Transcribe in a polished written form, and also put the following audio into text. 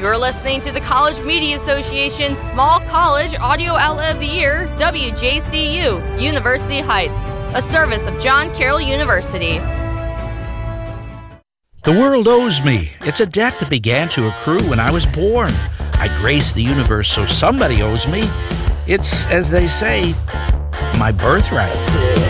You're listening to the College Media Association Small College Audio Outlet of the Year, WJCU, University Heights, a service of John Carroll University. The world owes me. It's a debt that began to accrue when I was born. I graced the universe, so somebody owes me. It's, as they say, my birthright.